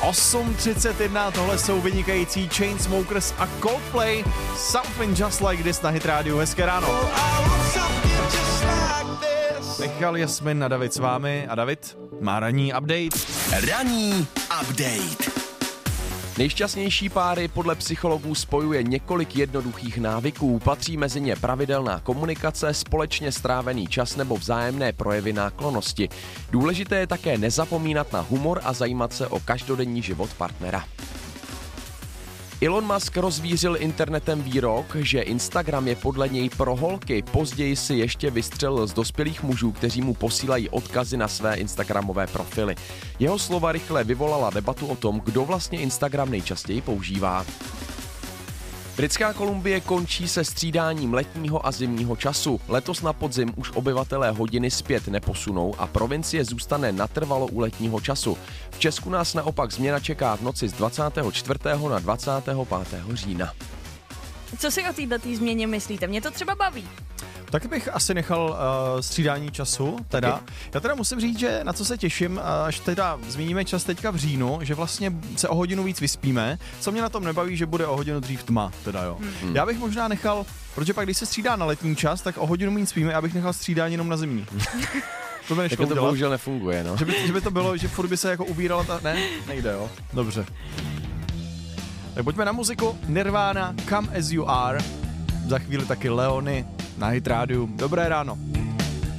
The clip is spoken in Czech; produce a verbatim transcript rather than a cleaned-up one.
osm třicet jedna, tohle jsou vynikající Chainsmokers a Coldplay. Something Just Like This na Hit Radio. Hezké ráno. Michal, Jasmin a David s vámi a David má ranní update. Ranní update. Nejšťastnější páry podle psychologů spojuje několik jednoduchých návyků. Patří mezi ně pravidelná komunikace, společně strávený čas nebo vzájemné projevy náklonnosti. Důležité je také nezapomínat na humor a zajímat se o každodenní život partnera. Elon Musk rozvířil internetem výrok, že Instagram je podle něj pro holky. Později si ještě vystřelil z dospělých mužů, kteří mu posílají odkazy na své instagramové profily. Jeho slova rychle vyvolala debatu o tom, kdo vlastně Instagram nejčastěji používá. Britská Kolumbie končí se střídáním letního a zimního času. Letos na podzim už obyvatelé hodiny zpět neposunou a provincie zůstane natrvalo u letního času. V Česku nás naopak změna čeká v noci z dvacátého čtvrtého na dvacátého pátého října. Co si o této změně myslíte? Mě to třeba baví. Tak bych asi nechal uh, střídání času, teda. Okay. Já teda musím říct, že na co se těším, až teda zmíníme čas teďka v říjnu, že vlastně se o hodinu víc vyspíme. Co mě na tom nebaví, že bude o hodinu dřív tma, teda jo. Hmm. Já bych možná nechal, protože pak když se střídá na letní čas, tak o hodinu méně spíme, já bych nechal střídání jenom na zimní. To by nešlo to bohužel nefunguje, no. Že by, že by to bylo, že furt by se jako ubírala ta... Ne? Nejde, jo. Dobře. Tak pojďme na muziku. Nirvana, Come As You Are. Za chvíli taky Leony na Hit Radio. Dobré ráno.